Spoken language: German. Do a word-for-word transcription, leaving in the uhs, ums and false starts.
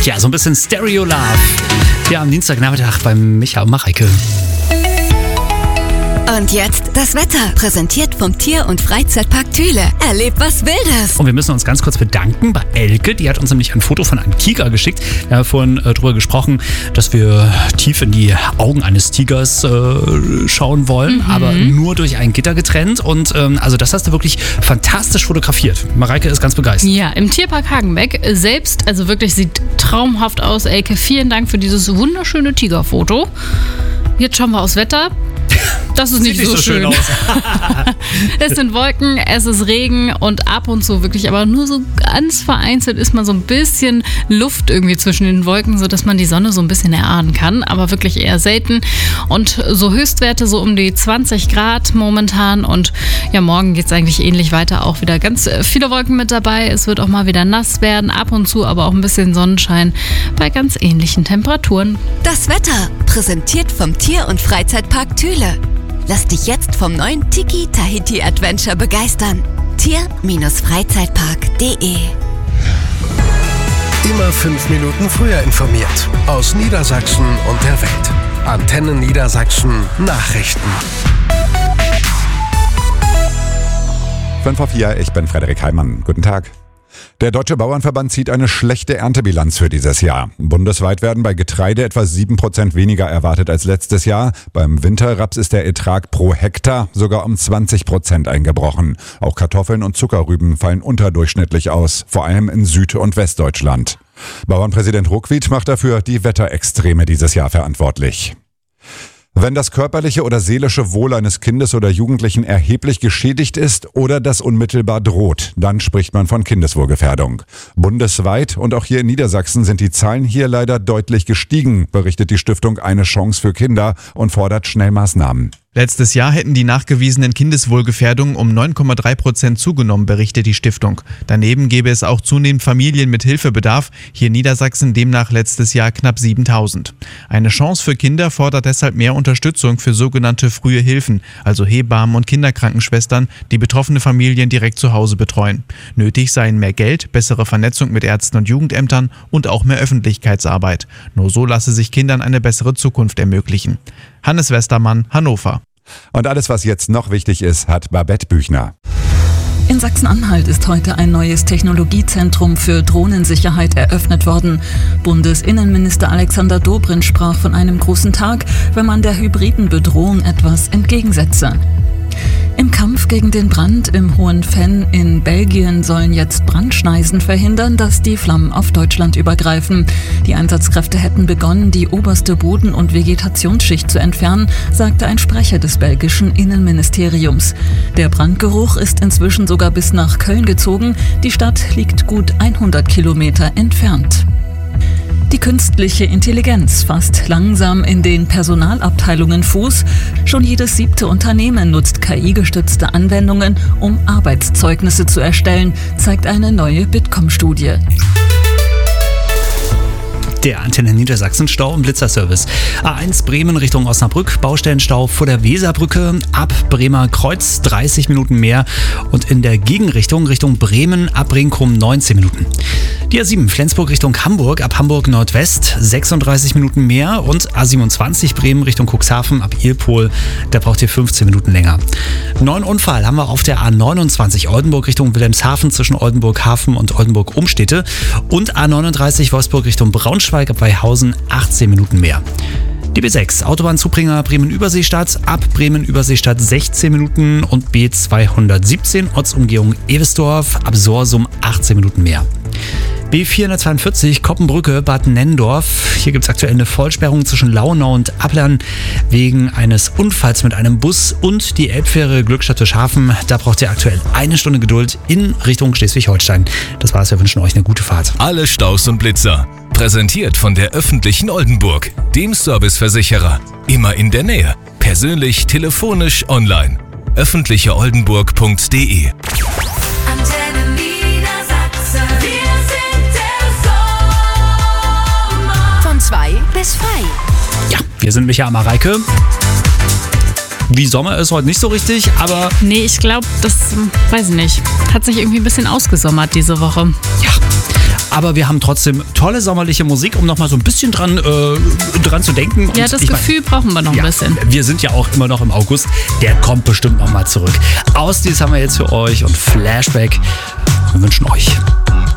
Ja, so ein bisschen Stereo Love. Ja, am Dienstagnachmittag beim Micha und Mareike. Und jetzt das Wetter, präsentiert vom Tier- und Freizeitpark Thüle. Erlebt was Wildes. Und wir müssen uns ganz kurz bedanken bei Elke. Die hat uns nämlich ein Foto von einem Tiger geschickt. Wir haben vorhin äh, darüber gesprochen, dass wir tief in die Augen eines Tigers äh, schauen wollen, mhm. aber nur durch ein Gitter getrennt. Und ähm, also das hast du wirklich fantastisch fotografiert. Mareike ist ganz begeistert. Ja, im Tierpark Hagenbeck selbst, also wirklich sieht traumhaft aus. Elke, vielen Dank für dieses wunderschöne Tigerfoto. Jetzt schauen wir aufs Wetter. Das ist nicht, Sieht so, nicht so schön. schön aus. Es sind Wolken, es ist Regen und ab und zu wirklich, aber nur so ganz vereinzelt ist mal so ein bisschen Luft irgendwie zwischen den Wolken, sodass man die Sonne so ein bisschen erahnen kann, aber wirklich eher selten. Und so Höchstwerte so um die zwanzig Grad momentan und ja, morgen geht es eigentlich ähnlich weiter, auch wieder ganz viele Wolken mit dabei. Es wird auch mal wieder nass werden, ab und zu aber auch ein bisschen Sonnenschein bei ganz ähnlichen Temperaturen. Das Wetter, präsentiert vom Tier- und Freizeitpark Thüle. Lass dich jetzt vom neuen Tiki Tahiti Adventure begeistern. Tier-Freizeitpark punkt de Immer fünf Minuten früher informiert. Aus Niedersachsen und der Welt. Antenne Niedersachsen Nachrichten. fünf vor vier, ich bin Frederik Heimann. Guten Tag. Der Deutsche Bauernverband zieht eine schlechte Erntebilanz für dieses Jahr. Bundesweit werden bei Getreide etwa sieben Prozent weniger erwartet als letztes Jahr. Beim Winterraps ist der Ertrag pro Hektar sogar um zwanzig Prozent eingebrochen. Auch Kartoffeln und Zuckerrüben fallen unterdurchschnittlich aus, vor allem in Süd- und Westdeutschland. Bauernpräsident Ruckwied macht dafür die Wetterextreme dieses Jahr verantwortlich. Wenn das körperliche oder seelische Wohl eines Kindes oder Jugendlichen erheblich geschädigt ist oder das unmittelbar droht, dann spricht man von Kindeswohlgefährdung. Bundesweit und auch hier in Niedersachsen sind die Zahlen hier leider deutlich gestiegen, berichtet die Stiftung Eine Chance für Kinder und fordert schnell Maßnahmen. Letztes Jahr hätten die nachgewiesenen Kindeswohlgefährdungen um neun Komma drei Prozent zugenommen, berichtet die Stiftung. Daneben gäbe es auch zunehmend Familien mit Hilfebedarf, hier in Niedersachsen demnach letztes Jahr knapp siebentausend. Eine Chance für Kinder fordert deshalb mehr Unterstützung für sogenannte frühe Hilfen, also Hebammen und Kinderkrankenschwestern, die betroffene Familien direkt zu Hause betreuen. Nötig seien mehr Geld, bessere Vernetzung mit Ärzten und Jugendämtern und auch mehr Öffentlichkeitsarbeit. Nur so lasse sich Kindern eine bessere Zukunft ermöglichen. Hannes Westermann, Hannover. Und alles, was jetzt noch wichtig ist, hat Babette Büchner. In Sachsen-Anhalt ist heute ein neues Technologiezentrum für Drohnensicherheit eröffnet worden. Bundesinnenminister Alexander Dobrindt sprach von einem großen Tag, wenn man der hybriden Bedrohung etwas entgegensetze. Im Kampf gegen den Brand im Hohen Venn in Belgien sollen jetzt Brandschneisen verhindern, dass die Flammen auf Deutschland übergreifen. Die Einsatzkräfte hätten begonnen, die oberste Boden- und Vegetationsschicht zu entfernen, sagte ein Sprecher des belgischen Innenministeriums. Der Brandgeruch ist inzwischen sogar bis nach Köln gezogen. Die Stadt liegt gut hundert Kilometer entfernt. Die künstliche Intelligenz fasst langsam in den Personalabteilungen Fuß. Schon jedes siebte Unternehmen nutzt K I-gestützte Anwendungen, um Arbeitszeugnisse zu erstellen, zeigt eine neue Bitkom-Studie. Der Antenne Niedersachsen Stau- und Blitzerservice. A eins Bremen Richtung Osnabrück, Baustellenstau vor der Weserbrücke, ab Bremer Kreuz dreißig Minuten mehr und in der Gegenrichtung Richtung Bremen ab Brinkum neunzehn Minuten. Die A sieben Flensburg Richtung Hamburg, ab Hamburg Nordwest sechsunddreißig Minuten mehr und A siebenundzwanzig Bremen Richtung Cuxhaven ab Ilpol, da braucht ihr fünfzehn Minuten länger. Neuen Unfall haben wir auf der A neunundzwanzig Oldenburg Richtung Wilhelmshaven zwischen Oldenburg Hafen und Oldenburg Umstede und A neununddreißig Wolfsburg Richtung Braunschweig ab Weihausen achtzehn Minuten mehr. Die B sechs Autobahnzubringer Bremen-Überseestadt, ab Bremen-Überseestadt sechzehn Minuten und B zweihundertsiebzehn Ortsumgehung Ewesdorf ab Sorsum achtzehn Minuten mehr. B vierhundertzweiundvierzig Koppenbrücke Bad Nenndorf. Hier gibt es aktuell eine Vollsperrung zwischen Launau und Ablern wegen eines Unfalls mit einem Bus und die Elbfähre Glückstadt-Hafen. Da braucht ihr aktuell eine Stunde Geduld in Richtung Schleswig-Holstein. Das war's, wir wünschen euch eine gute Fahrt. Alle Staus und Blitzer. Präsentiert von der öffentlichen Oldenburg, dem Serviceversicherer. Immer in der Nähe. Persönlich, telefonisch, online. öffentliche oldenburg punkt de zwei bis frei. Ja, wir sind Micha und Mareike. Wie Sommer ist heute nicht so richtig, aber... Nee, ich glaube, das, weiß ich nicht, hat sich irgendwie ein bisschen ausgesommert diese Woche. Ja, Aber wir haben trotzdem tolle sommerliche Musik, um nochmal so ein bisschen dran, äh, dran zu denken. Ja, Und das ich Gefühl mein, brauchen wir noch ja, ein bisschen. Wir sind ja auch immer noch im August. Der kommt bestimmt nochmal zurück. Ausdies haben wir jetzt für euch und Flashback. Wir wünschen euch